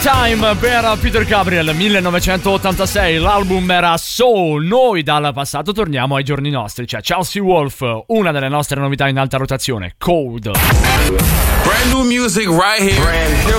Time per Peter Gabriel, 1986, l'album era Soul. Noi dal passato torniamo ai giorni nostri, c'è Chelsea Wolf, una delle nostre novità in alta rotazione, Cold. Brand new music right here. Brand new